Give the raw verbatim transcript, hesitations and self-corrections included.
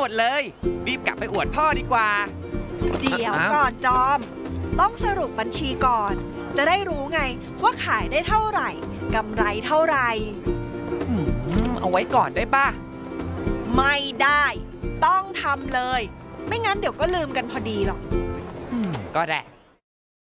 ดเลยรีบกลับไปอวดพ่อดีกว่าเดี๋ยวก่อนจอมต้องสรุปบัญชีก่อนจะได้รู้ไงว่าขายได้เท่าไหร่กำไรเท่าไหร่เอาไว้ก่อนได้ป่ะไม่ได้ต้องทำเลยไม่งั้นเดี๋ยวก็ลืมกันพอดีหรอกก็ได้